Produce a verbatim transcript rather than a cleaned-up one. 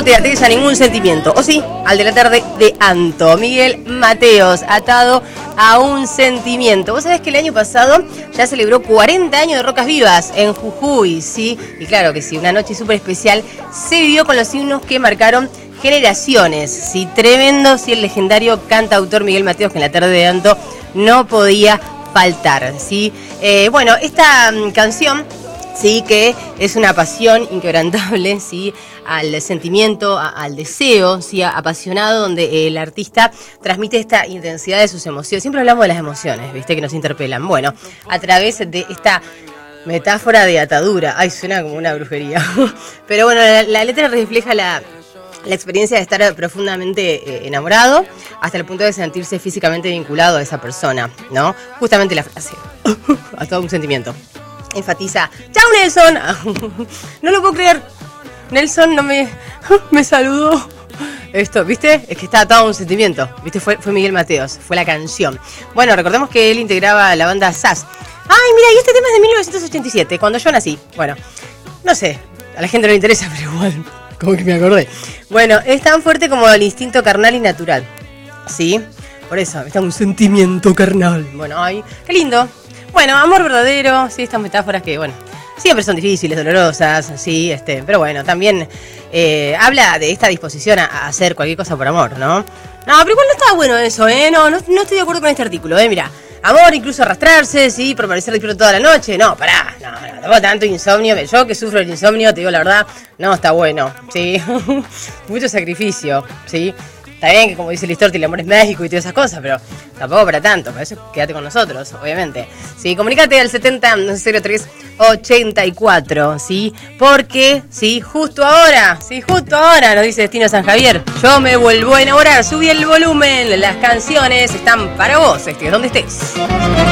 te ates a ningún sentimiento. O sí, al de la tarde de Anto. Miguel Mateos, atado a un sentimiento. Vos sabés que el año pasado ya celebró cuarenta años de Rocas Vivas en Jujuy, ¿sí? Y claro que sí, una noche súper especial se vivió con los himnos que marcaron generaciones, sí, tremendo, sí, el legendario cantautor Miguel Mateos, que en la tarde de Anto no podía faltar, sí. Eh, bueno, esta um, canción, sí, que es una pasión inquebrantable, sí, al sentimiento, a, al deseo, sí, apasionado, donde el artista transmite esta intensidad de sus emociones. Siempre hablamos de las emociones, viste, que nos interpelan. Bueno, a través de esta metáfora de atadura, ay, suena como una brujería, pero bueno, la, la letra refleja la La experiencia de estar profundamente eh, enamorado hasta el punto de sentirse físicamente vinculado a esa persona, ¿no? Justamente la frase, a todo un sentimiento. Enfatiza, ¡chao, Nelson! No lo puedo creer. Nelson no me, me saludó. Esto, ¿viste? Es que está atado a un sentimiento. ¿Viste? Fue, fue Miguel Mateos, fue la canción. Bueno, recordemos que él integraba la banda S A S. Ay, mira, y este tema es de mil novecientos ochenta y siete, cuando yo nací. Bueno, no sé, a la gente no le interesa, pero igual... Como que me acordé. Bueno, es tan fuerte como el instinto carnal y natural. ¿Sí? Por eso, está un sentimiento carnal. Bueno, ay, qué lindo. Bueno, amor verdadero, sí, estas metáforas que, bueno, siempre son difíciles, dolorosas, sí, este, pero bueno, también eh, habla de esta disposición a, a hacer cualquier cosa por amor, ¿no? No, pero igual no está bueno eso, ¿eh? No, no, no estoy de acuerdo con este artículo, ¿eh? Mira, amor, incluso arrastrarse, sí, permanecer despierto toda la noche. No, pará, no, no, tengo tanto insomnio. Yo que sufro el insomnio, te digo la verdad, no está bueno, sí. Mucho sacrificio, sí. Está bien que, como dice Listorti, el amor es mágico y todas esas cosas, pero tampoco para tanto. Por eso quédate con nosotros, obviamente. Sí, comunícate al setenta cero tres ochenta y cuatro, sí, porque, sí, justo ahora, sí, justo ahora, nos dice Destino San Javier, yo me vuelvo a enamorar. Subí el volumen, las canciones están para vos, estés donde estés.